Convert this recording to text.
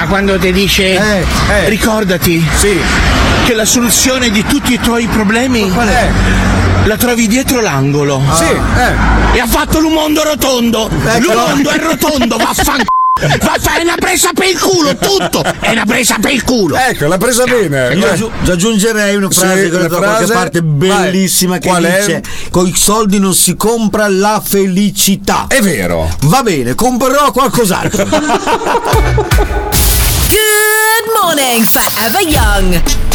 Ma quando ti dice ricordati che la soluzione di tutti i tuoi problemi la trovi dietro l'angolo. E ha fatto un mondo rotondo. Il mondo è rotondo, vaffanculo. È una presa per il culo, tutto è una presa per il culo. Ecco, l'ha presa bene. Io aggiungerei una frase che ho da qualche parte bellissima. Che dice: con i soldi non si compra la felicità. È vero. Va bene, comprerò qualcos'altro. Good morning, Forever Young.